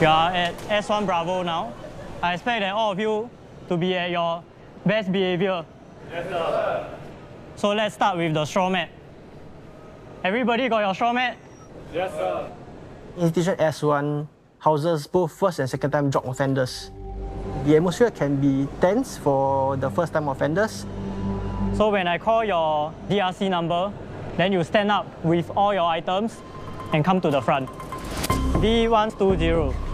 We are at S1 Bravo now. I expect that all of you to be at your best behavior. Yes, sir. So let's start with the straw mat. Everybody got your straw mat? Yes, sir. Institution S1 houses both first and second time drug offenders. The atmosphere can be tense for the first time offenders. So when I call your DRC number, then you stand up with all your items and come to the front. D120,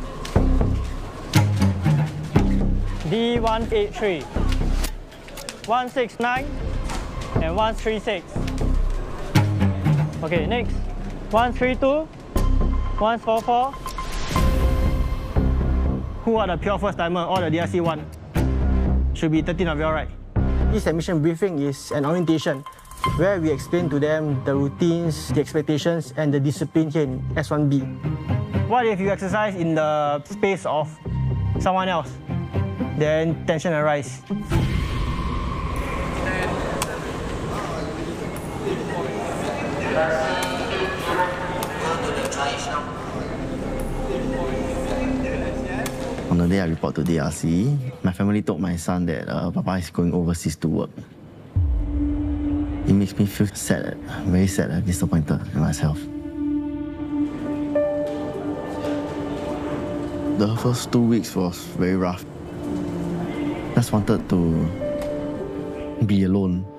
D183, 169, and 136. Okay, next. 132, 144. Who are the pure first timer or the DRC one? Should be 13 of you, right? This admission briefing is an orientation where we explain to them the routines, the expectations, and the discipline here in S1B. What if you exercise in the space of someone else? Then tension arises. On the day I report to DRC, my family told my son that Papa is going overseas to work. It makes me feel sad, very sad and disappointed in myself. The first 2 weeks was very rough. Just wanted to be alone.